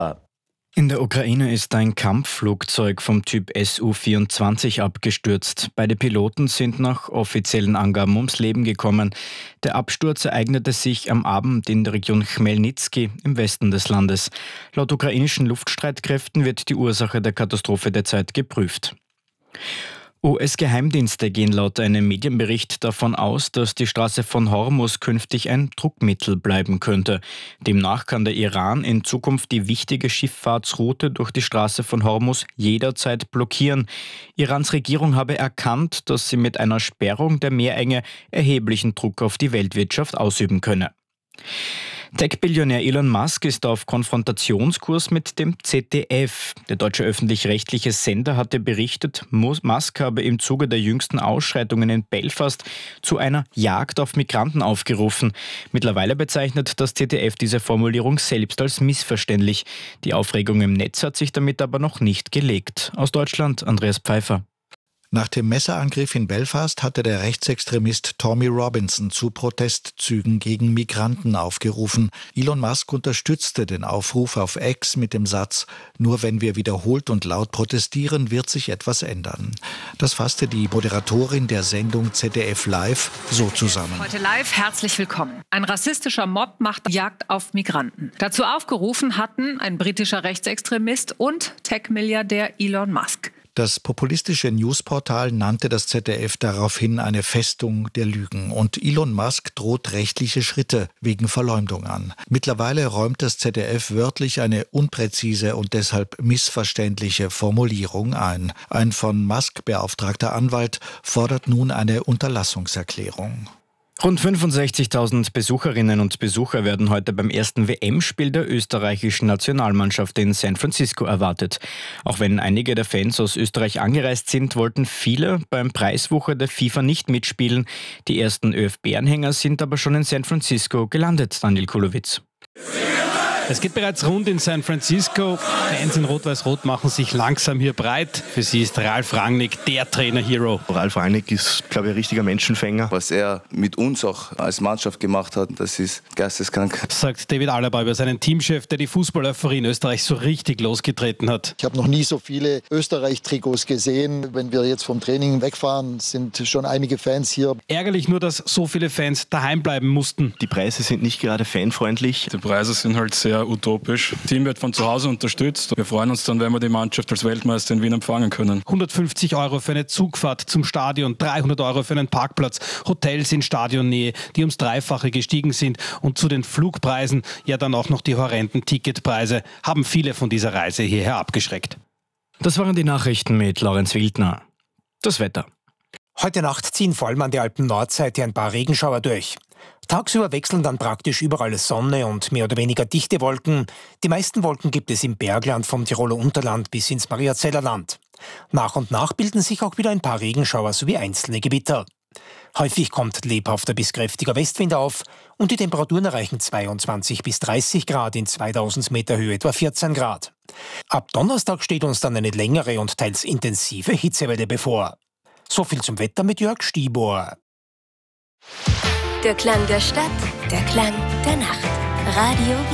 In der Ukraine ist ein Kampfflugzeug vom Typ Su-24 abgestürzt. Beide Piloten sind nach offiziellen Angaben ums Leben gekommen. Der Absturz ereignete sich am Abend in der Region Chmelnyzky im Westen des Landes. Laut ukrainischen Luftstreitkräften wird die Ursache der Katastrophe derzeit geprüft. US-Geheimdienste gehen laut einem Medienbericht davon aus, dass die Straße von Hormuz künftig ein Druckmittel bleiben könnte. Demnach kann der Iran in Zukunft die wichtige Schifffahrtsroute durch die Straße von Hormuz jederzeit blockieren. Irans Regierung habe erkannt, dass sie mit einer Sperrung der Meerenge erheblichen Druck auf die Weltwirtschaft ausüben könne. Tech-Billionär Elon Musk ist auf Konfrontationskurs mit dem ZDF. Der deutsche öffentlich-rechtliche Sender hatte berichtet, Musk habe im Zuge der jüngsten Ausschreitungen in Belfast zu einer Jagd auf Migranten aufgerufen. Mittlerweile bezeichnet das ZDF diese Formulierung selbst als missverständlich. Die Aufregung im Netz hat sich damit aber noch nicht gelegt. Aus Deutschland, Andreas Pfeiffer. Nach dem Messerangriff in Belfast hatte der Rechtsextremist Tommy Robinson zu Protestzügen gegen Migranten aufgerufen. Elon Musk unterstützte den Aufruf auf X mit dem Satz: Nur wenn wir wiederholt und laut protestieren, wird sich etwas ändern. Das fasste die Moderatorin der Sendung ZDF Live so zusammen. Heute live, herzlich willkommen. Ein rassistischer Mob macht Jagd auf Migranten. Dazu aufgerufen hatten ein britischer Rechtsextremist und Tech-Milliardär Elon Musk. Das populistische Newsportal nannte das ZDF daraufhin eine Festung der Lügen und Elon Musk droht rechtliche Schritte wegen Verleumdung an. Mittlerweile räumt das ZDF wörtlich eine unpräzise und deshalb missverständliche Formulierung ein. Ein von Musk beauftragter Anwalt fordert nun eine Unterlassungserklärung. Rund 65.000 Besucherinnen und Besucher werden heute beim ersten WM-Spiel der österreichischen Nationalmannschaft in San Francisco erwartet. Auch wenn einige der Fans aus Österreich angereist sind, wollten viele beim Preiswucher der FIFA nicht mitspielen. Die ersten ÖFB-Anhänger sind aber schon in San Francisco gelandet, Daniel Kulowitz. Es geht bereits rund in San Francisco. Fans in Rot-Weiß-Rot machen sich langsam hier breit. Für sie ist Ralf Rangnick der Trainer-Hero. Ralf Rangnick ist, glaube ich, ein richtiger Menschenfänger. Was er mit uns auch als Mannschaft gemacht hat, das ist geisteskrank. Sagt David Alaba über seinen Teamchef, der die Fußball-Euphorie in Österreich so richtig losgetreten hat. Ich habe noch nie so viele Österreich-Trikots gesehen. Wenn wir jetzt vom Training wegfahren, sind schon einige Fans hier. Ärgerlich nur, dass so viele Fans daheim bleiben mussten. Die Preise sind nicht gerade fanfreundlich. Die Preise sind halt sehr utopisch. Das Team wird von zu Hause unterstützt. Wir freuen uns dann, wenn wir die Mannschaft als Weltmeister in Wien empfangen können. 150 € für eine Zugfahrt zum Stadion, 300 € für einen Parkplatz, Hotels in Stadionnähe, die ums Dreifache gestiegen sind und zu den Flugpreisen ja dann auch noch die horrenden Ticketpreise, haben viele von dieser Reise hierher abgeschreckt. Das waren die Nachrichten mit Lorenz Wildner. Das Wetter. Heute Nacht ziehen vor allem an der Alpen-Nordseite ein paar Regenschauer durch. Tagsüber wechseln dann praktisch überall Sonne und mehr oder weniger dichte Wolken. Die meisten Wolken gibt es im Bergland vom Tiroler Unterland bis ins Mariazellerland. Nach und nach bilden sich auch wieder ein paar Regenschauer sowie einzelne Gewitter. Häufig kommt lebhafter bis kräftiger Westwind auf und die Temperaturen erreichen 22 bis 30 Grad, in 2000 Meter Höhe etwa 14 Grad. Ab Donnerstag steht uns dann eine längere und teils intensive Hitzewelle bevor. So viel zum Wetter mit Jörg Stibor. Der Klang der Stadt, der Klang der Nacht. Radio